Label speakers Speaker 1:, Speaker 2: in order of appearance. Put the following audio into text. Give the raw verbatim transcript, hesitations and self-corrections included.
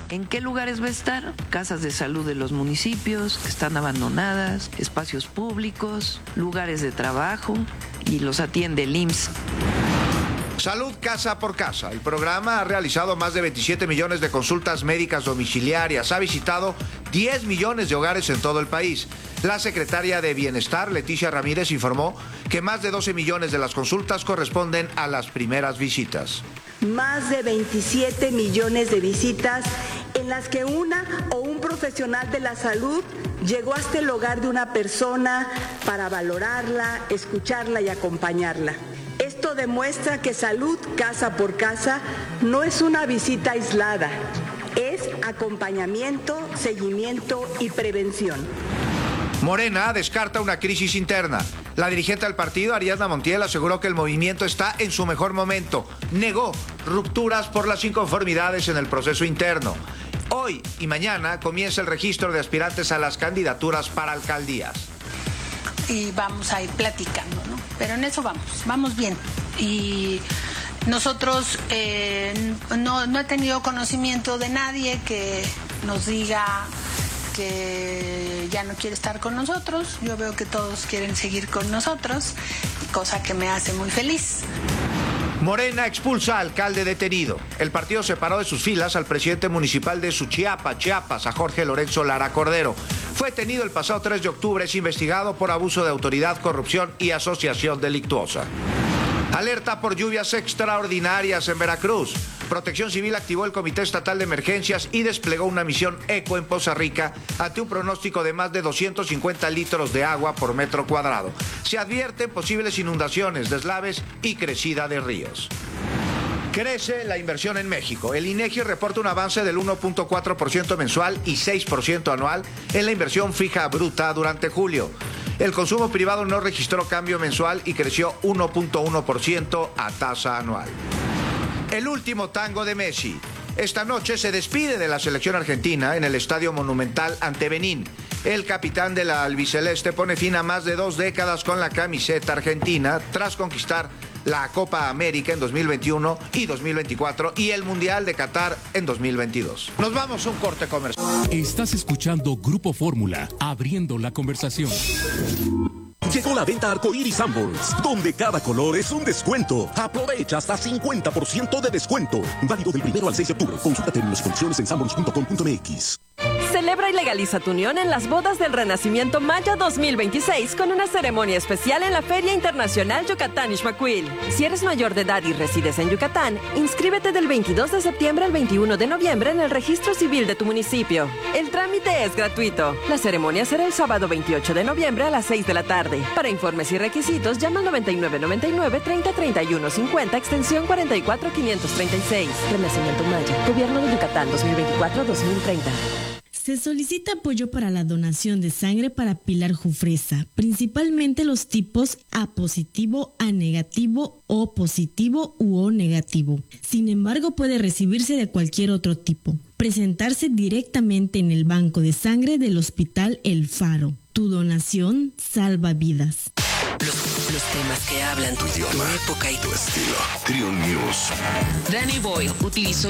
Speaker 1: ¿En qué lugares va a estar? Casas de salud de los municipios que están abandonadas, espacios públicos, lugares de trabajo, y los atiende el I M S S.
Speaker 2: Salud casa por casa. El programa ha realizado más de veintisiete millones de consultas médicas domiciliarias. Ha visitado diez millones de hogares en todo el país. La secretaria de Bienestar, Leticia Ramírez, informó que más de doce millones de las consultas corresponden a las primeras visitas.
Speaker 3: Más de veintisiete millones de visitas en las que una o un profesional de la salud llegó hasta el hogar de una persona para valorarla, escucharla y acompañarla. Esto demuestra que salud casa por casa no es una visita aislada, es acompañamiento, seguimiento y prevención.
Speaker 2: Morena descarta una crisis interna. La dirigente del partido, Ariadna Montiel, aseguró que el movimiento está en su mejor momento. Negó rupturas por las inconformidades en el proceso interno. Hoy y mañana comienza el registro de aspirantes a las candidaturas para alcaldías.
Speaker 4: Y vamos a ir platicando, ¿no? Pero en eso vamos, vamos bien. Y nosotros eh, no, no he tenido conocimiento de nadie que nos diga que ya no quiere estar con nosotros. Yo veo que todos quieren seguir con nosotros, cosa que me hace muy feliz.
Speaker 2: Morena expulsa al alcalde detenido. El partido separó de sus filas al presidente municipal de Suchiapa, Chiapas, a Jorge Lorenzo Lara Cordero. Fue detenido el pasado tres de octubre, es investigado por abuso de autoridad, corrupción y asociación delictuosa. Alerta por lluvias extraordinarias en Veracruz. Protección Civil activó el Comité Estatal de Emergencias y desplegó una misión ECO en Poza Rica ante un pronóstico de más de doscientos cincuenta litros de agua por metro cuadrado. Se advierten posibles inundaciones, deslaves y crecida de ríos. Crece la inversión en México. El INEGI reporta un avance del uno punto cuatro por ciento mensual y seis por ciento anual en la inversión fija bruta durante julio. El consumo privado no registró cambio mensual y creció uno punto uno por ciento a tasa anual. El último tango de Messi. Esta noche se despide de la selección argentina en el Estadio Monumental ante Benín. El capitán de la albiceleste pone fin a más de dos décadas con la camiseta argentina tras conquistar la Copa América en dos mil veintiuno y dos mil veinticuatro y el Mundial de Qatar en dos mil veintidós. Nos vamos a un corte comercial.
Speaker 5: Estás escuchando Grupo Fórmula, abriendo la conversación.
Speaker 6: Llegó la venta Arcoíris Sanborns, donde cada color es un descuento. Aprovecha hasta cincuenta por ciento de descuento. Válido del primero al seis de octubre. Consulta términos y condiciones en sanborns punto com punto m x.
Speaker 7: Celebra y legaliza tu unión en las bodas del Renacimiento Maya dos mil veintiséis con una ceremonia especial en la Feria Internacional Yucatán Ixmaquil. Si eres mayor de edad y resides en Yucatán, inscríbete del veintidós de septiembre al veintiuno de noviembre en el registro civil de tu municipio. El trámite es gratuito. La ceremonia será el sábado veintiocho de noviembre a las seis de la tarde. Para informes y requisitos, llama al noventa y nueve noventa y nueve treinta treinta y uno cincuenta, extensión cuarenta y cuatro quinientos treinta y seis. Renacimiento Maya, Gobierno de Yucatán dos mil veinticuatro a dos mil treinta.
Speaker 8: Se solicita apoyo para la donación de sangre para Pilar Jufresa, principalmente los tipos A positivo, A negativo, O positivo u O negativo. Sin embargo, puede recibirse de cualquier otro tipo. Presentarse directamente en el banco de sangre del Hospital El Faro. Tu donación salva vidas.
Speaker 9: Los, los temas que hablan tu idioma, tu época y tu estilo.
Speaker 10: Trio News.
Speaker 9: Danny Boyle utilizó